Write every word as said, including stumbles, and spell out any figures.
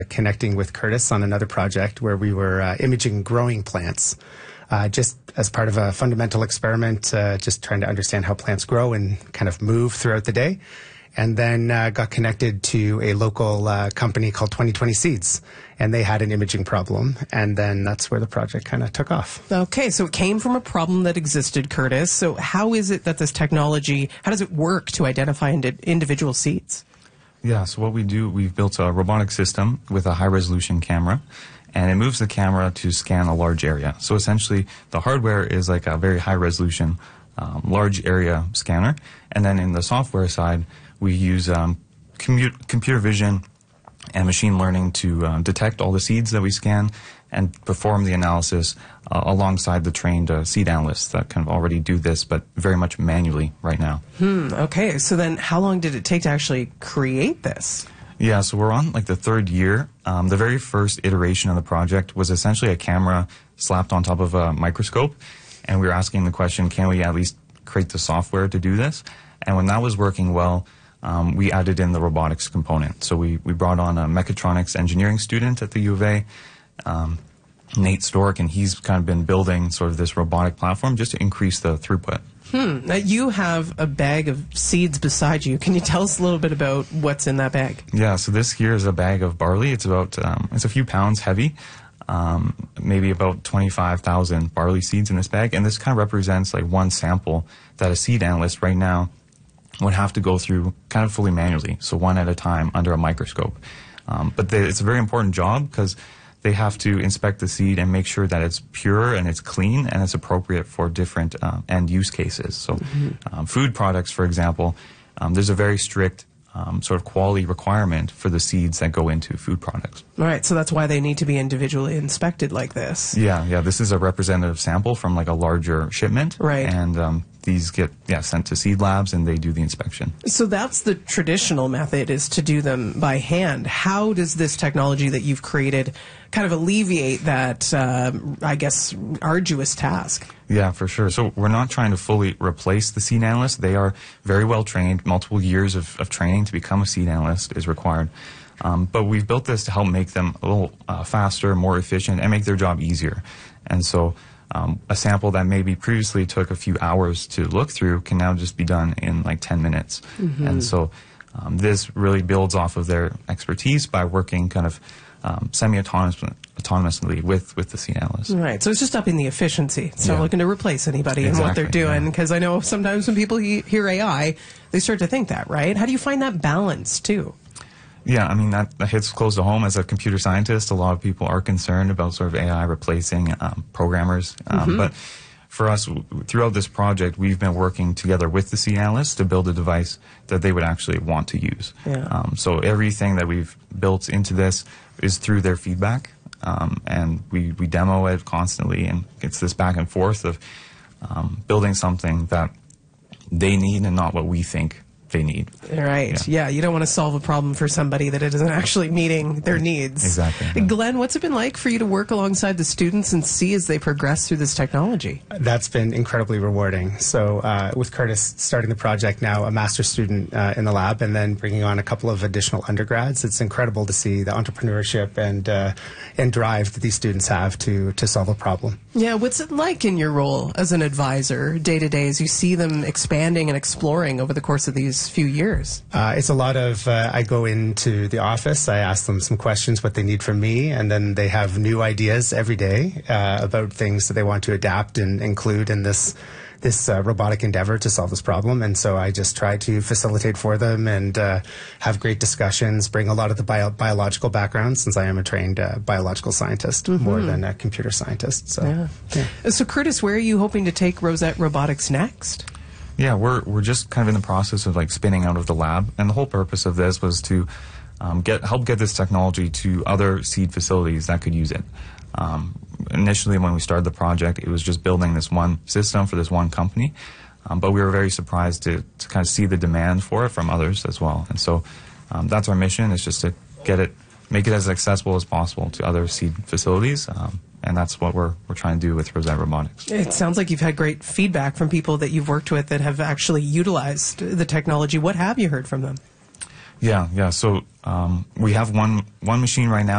connecting with Curtis on another project where we were uh, imaging growing plants, uh, just as part of a fundamental experiment, uh, just trying to understand how plants grow and kind of move throughout the day. And then uh, got connected to a local uh, company called twenty twenty Seeds, and they had an imaging problem, and then that's where the project kind of took off. Okay, so it came from a problem that existed, Curtis. So how is it that this technology, how does it work to identify ind- individual seeds? Yeah, so what we do, we've built a robotic system with a high-resolution camera, and it moves the camera to scan a large area. So essentially, the hardware is like a very high-resolution, um, large area scanner, and then in the software side, we use um, commu- computer vision and machine learning to uh, detect all the seeds that we scan and perform the analysis uh, alongside the trained uh, seed analysts that kind of already do this, but very much manually right now. Hmm, okay, so then how long did it take to actually create this? Yeah, so we're on like the third year. Um, the very first iteration of the project was essentially a camera slapped on top of a microscope, and we were asking the question, can we at least create the software to do this? And when that was working well, Um, we added in the robotics component. So we, we brought on a mechatronics engineering student at the U of A, um, Nate Stork, and he's kind of been building sort of this robotic platform just to increase the throughput. Hmm. Now you have a bag of seeds beside you. Can you tell us a little bit about what's in that bag? Yeah, so this here is a bag of barley. It's about, um, it's a few pounds heavy, um, maybe about twenty-five thousand barley seeds in this bag. And this kind of represents like one sample that a seed analyst right now would have to go through kind of fully manually, so one at a time under a microscope. Um, but they, it's a very important job because they have to inspect the seed and make sure that it's pure and it's clean and it's appropriate for different uh, end use cases. So mm-hmm. um, food products, for example, um, there's a very strict um, sort of quality requirement for the seeds that go into food products. All right, so that's why they need to be individually inspected like this. Yeah, yeah, this is a representative sample from like a larger shipment. Right. And um, these get yeah sent to seed labs and they do the inspection. So that's the traditional method, is to do them by hand. How does this technology that you've created kind of alleviate that, uh, I guess, arduous task? Yeah, for sure. So we're not trying to fully replace the seed analyst. They are very well trained. Multiple years of, of training to become a seed analyst is required. Um, but we've built this to help make them a little uh, faster, more efficient, and make their job easier. And so um, a sample that maybe previously took a few hours to look through can now just be done in like ten minutes. Mm-hmm. And so um, this really builds off of their expertise by working kind of um, semi-autonomously autonomously with, with the seed analyst. Right. So it's just upping the efficiency. It's not yeah. looking to replace anybody exactly, in what they're doing. Because yeah. I know sometimes when people he- hear A I, they start to think that, right? How do you find that balance, too? Yeah, I mean, that, that hits close to home. As a computer scientist, a lot of people are concerned about sort of A I replacing um, programmers. Um, mm-hmm. But for us, w- throughout this project, we've been working together with the seed analysts to build a device that they would actually want to use. Yeah. Um, so everything that we've built into this is through their feedback. Um, and we, we demo it constantly, and it's this back and forth of um, building something that they need and not what we think they need. Right. Yeah. yeah, you don't want to solve a problem for somebody that it isn't actually meeting their needs. Exactly. Yeah. Glenn, what's it been like for you to work alongside the students and see as they progress through this technology? That's been incredibly rewarding. So uh, with Curtis starting the project now, a master's student uh, in the lab, and then bringing on a couple of additional undergrads, it's incredible to see the entrepreneurship and uh, and drive that these students have to, to solve a problem. Yeah, what's it like in your role as an advisor day to day as you see them expanding and exploring over the course of these few years? Uh, it's a lot of, uh, I go into the office, I ask them some questions, what they need from me, and then they have new ideas every day uh, about things that they want to adapt and include in this this uh, robotic endeavor to solve this problem. And so I just try to facilitate for them and uh, have great discussions, bring a lot of the bio- biological background, since I am a trained uh, biological scientist mm-hmm. more than a computer scientist. So, yeah. Yeah. So Curtis, where are you hoping to take Rosette Robotics next? Yeah, we're we're just kind of in the process of like spinning out of the lab, and the whole purpose of this was to um, get help get this technology to other seed facilities that could use it. Um, initially, when we started the project, it was just building this one system for this one company, um, but we were very surprised to, to kind of see the demand for it from others as well. And so um, that's our mission, is just to get it, make it as accessible as possible to other seed facilities. Um, And that's what we're we're trying to do with Rosette Robotics. It sounds like you've had great feedback from people that you've worked with that have actually utilized the technology. What have you heard from them? Yeah, yeah. So um, we have one one machine right now.